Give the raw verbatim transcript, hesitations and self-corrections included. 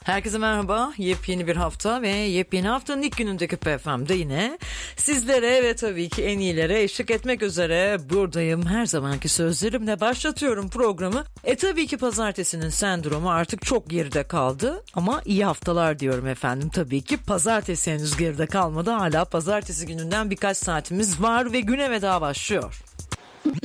Herkese merhaba. Yepyeni bir hafta ve yepyeni haftanın ilk günündeki P F M'de yine sizlere ve tabii ki en iyilere eşlik etmek üzere buradayım. Her zamanki sözlerimle başlatıyorum programı. E tabii ki pazartesinin sendromu artık çok geride kaldı ama iyi haftalar diyorum efendim. Tabii ki pazartesi henüz geride kalmadı. Hala pazartesi gününden birkaç saatimiz var ve güne veda başlıyor.